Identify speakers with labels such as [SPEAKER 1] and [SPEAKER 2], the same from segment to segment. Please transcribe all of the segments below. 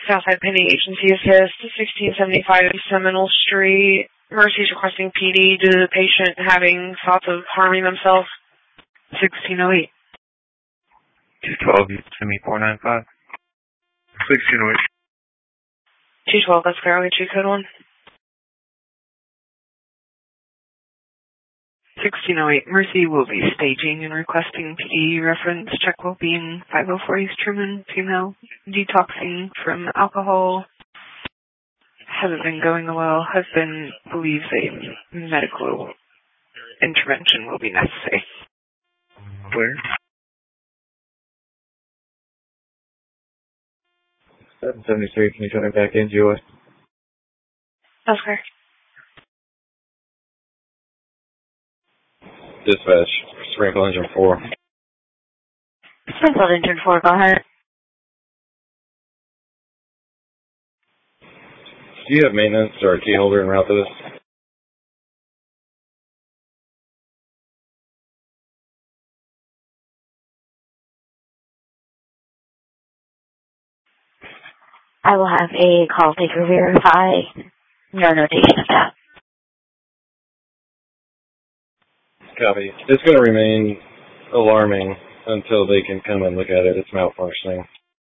[SPEAKER 1] Southside Penny Agency Assist, 1675 Seminole Street. Mercy's requesting PD due to the patient having thoughts of harming themselves. 1608.
[SPEAKER 2] 212, you send me 495.
[SPEAKER 3] 1608.
[SPEAKER 1] 212, that's clear. I'll get you code 1. 1608. Mercy will be staging and requesting PD reference. Check well-being. 504 East Truman. Female. Detoxing from alcohol. Hasn't been going well. Husband believes a medical intervention will be necessary.
[SPEAKER 3] Clear.
[SPEAKER 2] 773, can you turn it back in, GOS?
[SPEAKER 1] That's clear.
[SPEAKER 2] Dispatch, Sprinkle Engine 4.
[SPEAKER 4] Sprinkle Engine 4, go ahead.
[SPEAKER 2] Do you have maintenance or a key holder en route to this?
[SPEAKER 4] I will have a call taker verify your notation of that.
[SPEAKER 2] Copy. It's going to remain alarming until they can come and look at it. It's malfunctioning.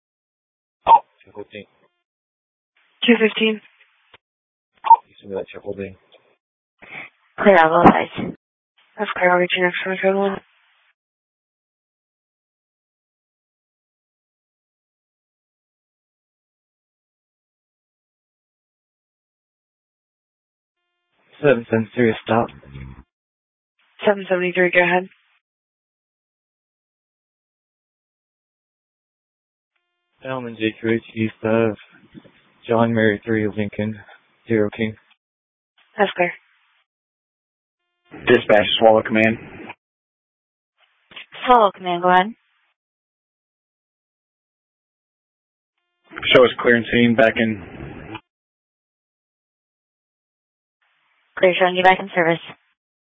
[SPEAKER 2] 215.
[SPEAKER 1] 215.
[SPEAKER 2] You see that triple D?
[SPEAKER 4] Clear on both sides.
[SPEAKER 1] That's clear. I'll get you next for code 1.
[SPEAKER 2] Seven serious stop.
[SPEAKER 1] 773, go ahead.
[SPEAKER 2] Elman JQH east of John Mary 3 Lincoln 0 King.
[SPEAKER 1] That's clear.
[SPEAKER 3] Dispatch, Swallow Command.
[SPEAKER 4] Swallow Command, go ahead.
[SPEAKER 3] Show us clear and scene back in.
[SPEAKER 4] Clear showing you back in service.